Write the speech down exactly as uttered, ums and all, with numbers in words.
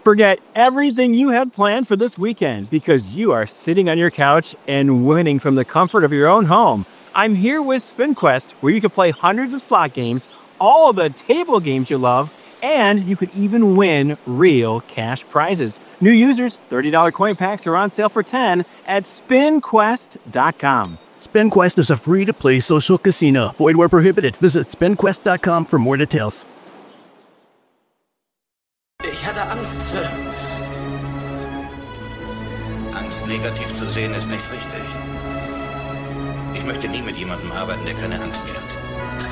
Forget everything you had planned for this weekend because you are sitting on your couch and winning from the comfort of your own home. I'm here with SpinQuest, where you can play hundreds of slot games, all of the table games you love, and you could even win real cash prizes. New users, thirty dollars coin packs are on sale for ten dollars at spin quest dot com. SpinQuest is a free-to-play social casino. Void where prohibited. Visit spin quest dot com for more details. Ich hatte Angst. Angst negativ zu sehen ist nicht richtig. Ich möchte nie mit jemandem arbeiten, der keine Angst kennt.